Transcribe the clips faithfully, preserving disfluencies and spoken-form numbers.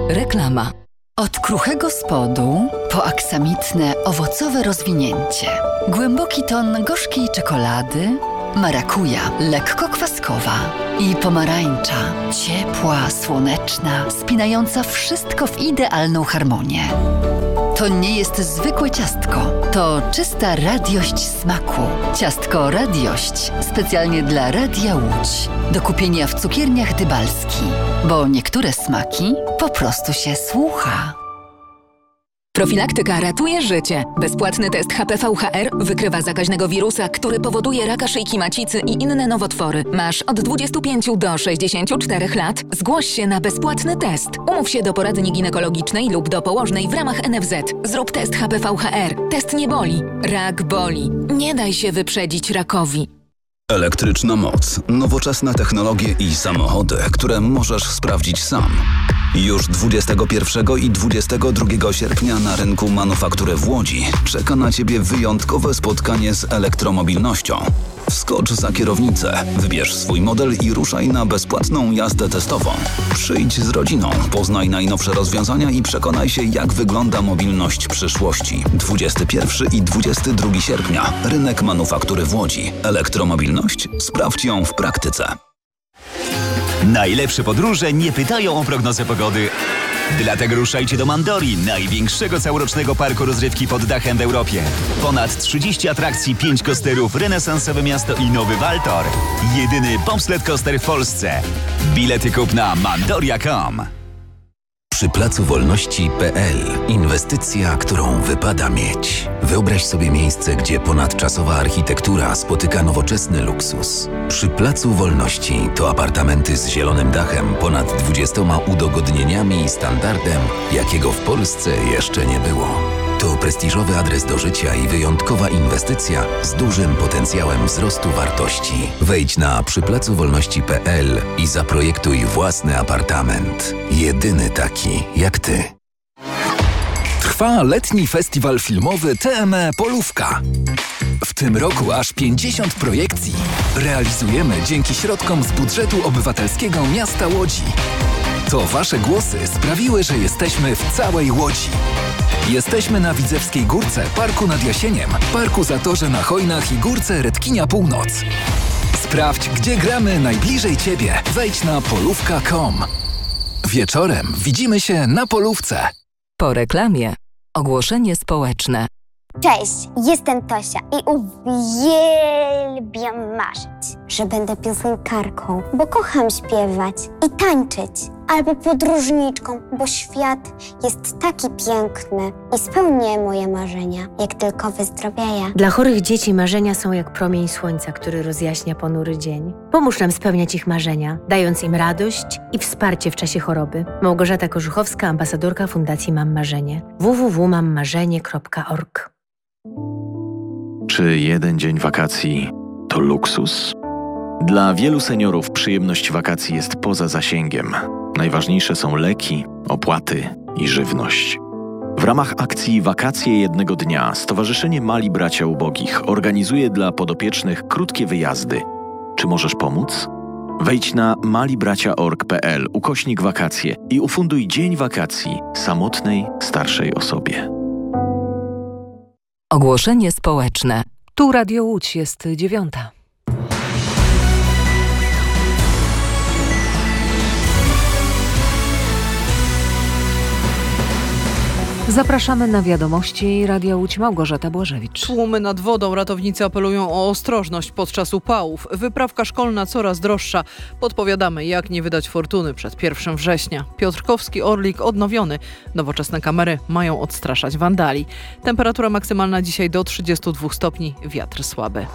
Reklama. Od kruchego spodu po aksamitne, owocowe rozwinięcie. Głęboki ton gorzkiej czekolady, marakuja, lekko kwaskowa i pomarańcza, ciepła, słoneczna, spinająca wszystko w idealną harmonię. To nie jest zwykłe ciastko, to czysta radiość smaku. Ciastko Radiość, specjalnie dla Radia Łódź. Do kupienia w cukierniach Dybalski, bo niektóre smaki po prostu się słucha. Profilaktyka ratuje życie. Bezpłatny test H P V H R wykrywa zakaźnego wirusa, który powoduje raka szyjki macicy i inne nowotwory. Masz od dwudziestu pięciu do sześćdziesięciu czterech lat. Zgłoś się na bezpłatny test. Umów się do poradni ginekologicznej lub do położnej w ramach N F Z. Zrób test H P V H R. Test nie boli. Rak boli. Nie daj się wyprzedzić rakowi. Elektryczna moc, nowoczesne technologie i samochody, które możesz sprawdzić sam. Już dwudziestego pierwszego i dwudziestego drugiego sierpnia na rynku manufaktury w Łodzi czeka na Ciebie wyjątkowe spotkanie z elektromobilnością. Wskocz za kierownicę, wybierz swój model i ruszaj na bezpłatną jazdę testową. Przyjdź z rodziną, poznaj najnowsze rozwiązania i przekonaj się, jak wygląda mobilność przyszłości. dwudziestego pierwszego i dwudziestego drugiego sierpnia. Rynek manufaktury w Łodzi. Elektromobilność? Sprawdź ją w praktyce. Najlepsze podróże nie pytają o prognozę pogody. Dlatego ruszajcie do Mandori, największego całorocznego parku rozrywki pod dachem w Europie. Ponad trzydzieści atrakcji, pięć coasterów, renesansowe miasto i nowy Waltor. Jedyny bobsled coaster w Polsce. Bilety kup na mandoria kropka com. Przy Placu Wolności kropka pe el. Inwestycja, którą wypada mieć. Wyobraź sobie miejsce, gdzie ponadczasowa architektura spotyka nowoczesny luksus. Przy Placu Wolności to apartamenty z zielonym dachem, ponad dwudziestoma udogodnieniami i standardem, jakiego w Polsce jeszcze nie było. To prestiżowy adres do życia i wyjątkowa inwestycja z dużym potencjałem wzrostu wartości. Wejdź na przy placu wolności kropka pe el i zaprojektuj własny apartament. Jedyny taki jak ty. Trwa letni festiwal filmowy T M E Polówka. W tym roku aż pięćdziesiąt projekcji realizujemy dzięki środkom z budżetu obywatelskiego miasta Łodzi. To wasze głosy sprawiły, że jesteśmy w całej Łodzi. Jesteśmy na Widzewskiej Górce, Parku nad Jasieniem, Parku Zatorze na Chojnach i Górce Redkinia Północ. Sprawdź, gdzie gramy najbliżej Ciebie. Wejdź na polówka kropka com. Wieczorem widzimy się na Polówce. Po reklamie ogłoszenie społeczne. Cześć, jestem Tosia i uwielbiam marzyć, że będę piosenkarką, bo kocham śpiewać i tańczyć. Albo podróżniczką, bo świat jest taki piękny i spełnię moje marzenia, jak tylko wyzdrowieję. Dla chorych dzieci marzenia są jak promień słońca, który rozjaśnia ponury dzień. Pomóż nam spełniać ich marzenia, dając im radość i wsparcie w czasie choroby. Małgorzata Korzuchowska, ambasadorka Fundacji Mam Marzenie. w w w kropka mam marzenie kropka org. Czy jeden dzień wakacji to luksus? Dla wielu seniorów przyjemność wakacji jest poza zasięgiem. Najważniejsze są leki, opłaty i żywność. W ramach akcji Wakacje jednego dnia Stowarzyszenie Mali Bracia Ubogich organizuje dla podopiecznych krótkie wyjazdy. Czy możesz pomóc? Wejdź na malibracia kropka org kropka pe el ukośnik wakacje i ufunduj dzień wakacji samotnej, starszej osobie. Ogłoszenie społeczne. Tu Radio Łódź, jest dziewiąta. Zapraszamy na wiadomości Radia Łódź. Małgorzata Błażewicz. Tłumy nad wodą. Ratownicy apelują o ostrożność podczas upałów. Wyprawka szkolna coraz droższa. Podpowiadamy, jak nie wydać fortuny przed pierwszego września. Piotrkowski Orlik odnowiony. Nowoczesne kamery mają odstraszać wandali. Temperatura maksymalna dzisiaj do trzydziestu dwóch stopni. Wiatr słaby.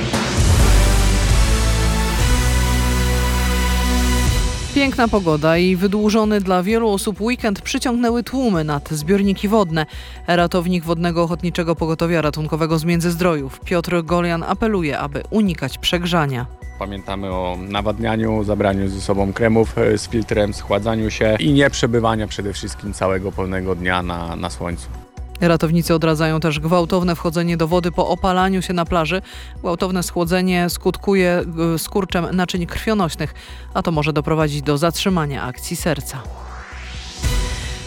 Piękna pogoda i wydłużony dla wielu osób weekend przyciągnęły tłumy nad zbiorniki wodne. Ratownik Wodnego Ochotniczego Pogotowia Ratunkowego z Międzyzdrojów Piotr Golian apeluje, aby unikać przegrzania. Pamiętamy o nawadnianiu, zabraniu ze sobą kremów z filtrem, schładzaniu się i nie przebywania przede wszystkim całego pełnego dnia na, na słońcu. Ratownicy odradzają też gwałtowne wchodzenie do wody po opalaniu się na plaży. Gwałtowne schłodzenie skutkuje skurczem naczyń krwionośnych, a to może doprowadzić do zatrzymania akcji serca.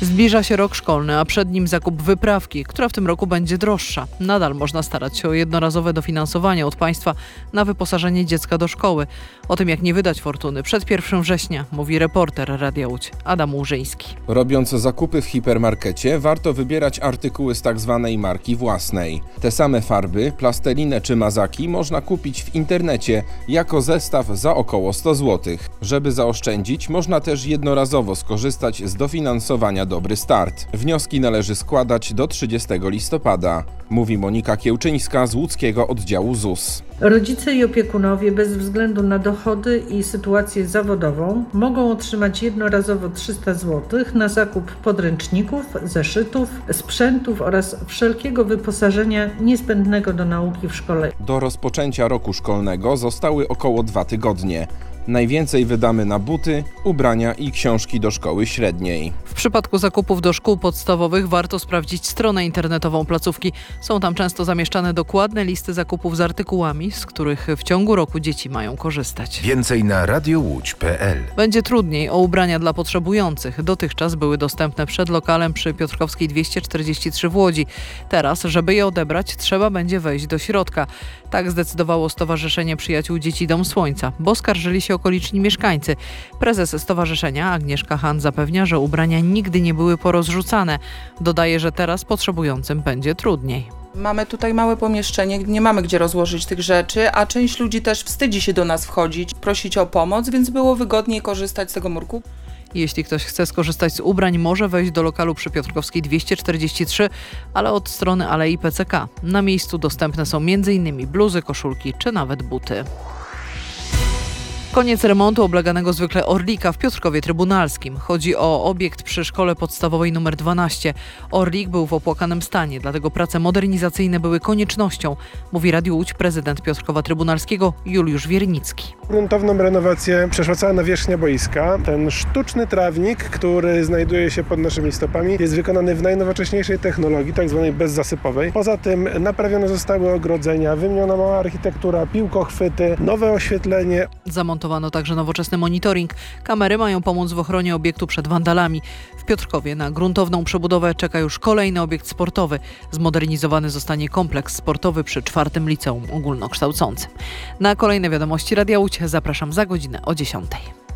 Zbliża się rok szkolny, a przed nim zakup wyprawki, która w tym roku będzie droższa. Nadal można starać się o jednorazowe dofinansowanie od państwa na wyposażenie dziecka do szkoły. O tym, jak nie wydać fortuny przed pierwszego września, mówi reporter Radia Łódź Adam Łużyński. Robiąc zakupy w hipermarkecie, warto wybierać artykuły z tak zwanej marki własnej. Te same farby, plastelinę czy mazaki można kupić w internecie jako zestaw za około sto złotych. Żeby zaoszczędzić, można też jednorazowo skorzystać z dofinansowania Dobry Start. Wnioski należy składać do trzydziestego listopada, mówi Monika Kiełczyńska z łódzkiego oddziału Z U S. Rodzice i opiekunowie bez względu na dochody i sytuację zawodową mogą otrzymać jednorazowo trzysta złotych na zakup podręczników, zeszytów, sprzętów oraz wszelkiego wyposażenia niezbędnego do nauki w szkole. Do rozpoczęcia roku szkolnego zostały około dwa tygodnie. Najwięcej wydamy na buty, ubrania i książki do szkoły średniej. W przypadku zakupów do szkół podstawowych warto sprawdzić stronę internetową placówki. Są tam często zamieszczane dokładne listy zakupów z artykułami, z których w ciągu roku dzieci mają korzystać. Więcej na radiowódź kropka p l. Będzie trudniej o ubrania dla potrzebujących. Dotychczas były dostępne przed lokalem przy Piotrkowskiej dwieście czterdzieści trzy w Łodzi. Teraz, żeby je odebrać, trzeba będzie wejść do środka. Tak zdecydowało Stowarzyszenie Przyjaciół Dzieci Dom Słońca, bo skarżyli się okoliczni mieszkańcy. Prezes stowarzyszenia Agnieszka Han zapewnia, że ubrania nigdy nie były porozrzucane. Dodaje, że teraz potrzebującym będzie trudniej. Mamy tutaj małe pomieszczenie, nie mamy gdzie rozłożyć tych rzeczy, a część ludzi też wstydzi się do nas wchodzić, prosić o pomoc, więc było wygodniej korzystać z tego murku. Jeśli ktoś chce skorzystać z ubrań, może wejść do lokalu przy Piotrkowskiej dwieście czterdzieści trzy, ale od strony Alei P C K. Na miejscu dostępne są między innymi bluzy, koszulki czy nawet buty. Koniec remontu obleganego zwykle Orlika w Piotrkowie Trybunalskim. Chodzi o obiekt przy szkole podstawowej numer dwanaście. Orlik był w opłakanym stanie, dlatego prace modernizacyjne były koniecznością, mówi Radiu Łódź prezydent Piotrkowa Trybunalskiego Juliusz Wiernicki. Gruntowną renowację przeszła cała nawierzchnia boiska. Ten sztuczny trawnik, który znajduje się pod naszymi stopami, jest wykonany w najnowocześniejszej technologii, tak zwanej bezzasypowej. Poza tym naprawione zostały ogrodzenia, wymieniona mała architektura, piłkochwyty, nowe oświetlenie. Zamontowano także nowoczesny monitoring. Kamery mają pomóc w ochronie obiektu przed wandalami. W Piotrkowie na gruntowną przebudowę czeka już kolejny obiekt sportowy. Zmodernizowany zostanie kompleks sportowy przy czwartym liceum ogólnokształcącym. Na kolejne wiadomości Radia Łódź zapraszam za godzinę o dziesiątej.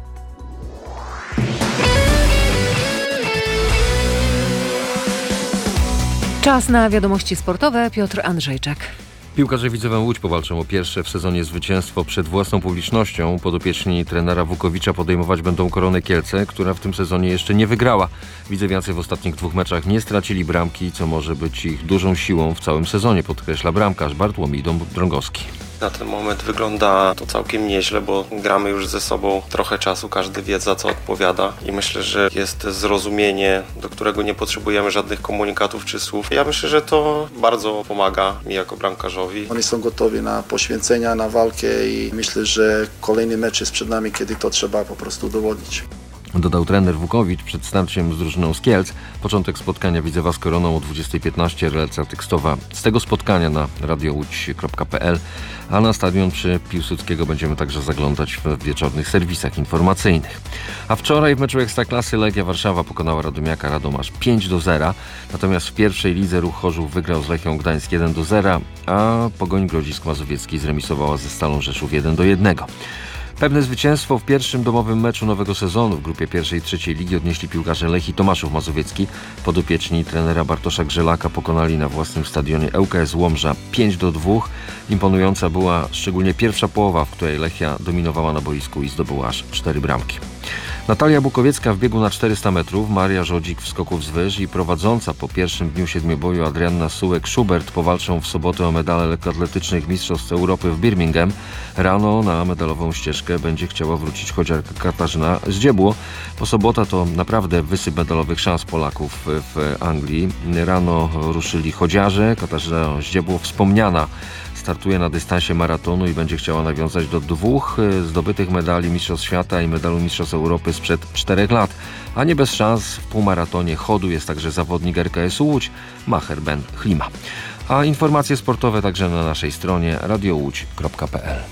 Czas na wiadomości sportowe. Piotr Andrzejczak. Piłkarze Widzewa Łódź powalczą o pierwsze w sezonie zwycięstwo przed własną publicznością. Podopieczni trenera Wukowicza podejmować będą Koronę Kielce, która w tym sezonie jeszcze nie wygrała. Widzewiacy w ostatnich dwóch meczach nie stracili bramki, co może być ich dużą siłą w całym sezonie, podkreśla bramkarz Bartłomiej Drągowski. Na ten moment wygląda to całkiem nieźle, bo gramy już ze sobą trochę czasu, każdy wie za co odpowiada i myślę, że jest zrozumienie, do którego nie potrzebujemy żadnych komunikatów czy słów. Ja myślę, że to bardzo pomaga mi jako bramkarzowi. Oni są gotowi na poświęcenia, na walkę i myślę, że kolejny mecz jest przed nami, kiedy to trzeba po prostu dowodzić. Dodał trener Wukowicz przed starciem z drużyną z Kielc. Początek spotkania Widzewa z Koroną o dwudziestej piętnaście, relacja tekstowa z tego spotkania na radiowódź kropka p l, a na stadion przy Piłsudskiego będziemy także zaglądać w wieczornych serwisach informacyjnych. A wczoraj w meczu Ekstraklasy Legia Warszawa pokonała Radomiaka Radom aż pięć do zera, natomiast w pierwszej lidze Ruch Chorzów wygrał z Lechią Gdańsk jeden do zera, a Pogoń Grodzisk Mazowiecki zremisowała ze Stalą Rzeszów jeden do jednego. Pewne zwycięstwo w pierwszym domowym meczu nowego sezonu w grupie pierwszej i trzeciej ligi odnieśli piłkarze Lechii Tomaszów Mazowiecki. Podopieczni trenera Bartosza Grzelaka pokonali na własnym stadionie L K S Łomża pięć do dwóch. Imponująca była szczególnie pierwsza połowa, w której Lechia dominowała na boisku i zdobyła aż cztery bramki. Natalia Bukowiecka w biegu na czterysta metrów, Maria Żodzik w skoku wzwyż i prowadząca po pierwszym dniu siedmioboju Adrianna Sułek-Schubert powalczą w sobotę o medale lekkoatletycznych Mistrzostw Europy w Birmingham. Rano na medalową ścieżkę będzie chciała wrócić chociażby Katarzyna Zdziebło. Po sobota to naprawdę wysyp medalowych szans Polaków w Anglii. Rano ruszyli chodziarze, Katarzyna Zdziebło wspomniana startuje na dystansie maratonu i będzie chciała nawiązać do dwóch zdobytych medali Mistrzostw Świata i medalu Mistrzostw Europy sprzed czterech lat. A nie bez szans w półmaratonie chodu jest także zawodnik R K S Łódź, Maher Ben Chlima. A informacje sportowe także na naszej stronie radiowódź kropka p l.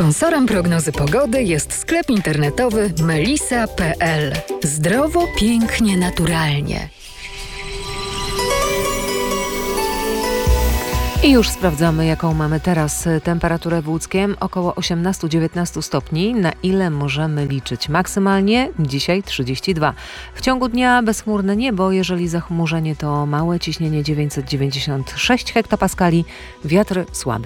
Sponsorem prognozy pogody jest sklep internetowy melisa kropka pe el. Zdrowo, pięknie, naturalnie. I już sprawdzamy, jaką mamy teraz temperaturę w Łódzkiem. Około osiemnaście do dziewiętnastu stopni. Na ile możemy liczyć? Maksymalnie dzisiaj trzydzieści dwa. W ciągu dnia bezchmurne niebo, jeżeli zachmurzenie to małe, ciśnienie dziewięćset dziewięćdziesiąt sześć hektopaskali, wiatr słaby.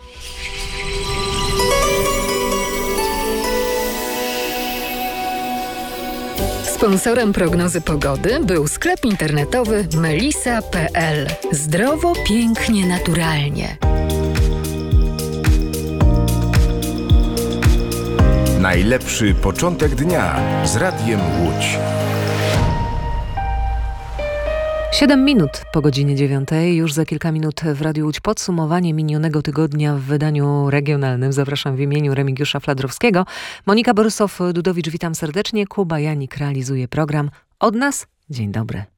Sponsorem prognozy pogody był sklep internetowy melisa kropka pe el. Zdrowo, pięknie, naturalnie. Najlepszy początek dnia z Radiem Łódź. siedem minut po godzinie dziewiątej. Już za kilka minut w Radiu Łódź podsumowanie minionego tygodnia w wydaniu regionalnym. Zapraszam w imieniu Remigiusza Fladrowskiego. Monika Borysow-Dudowicz, witam serdecznie. Kuba Janik realizuje program. Od nas dzień dobry.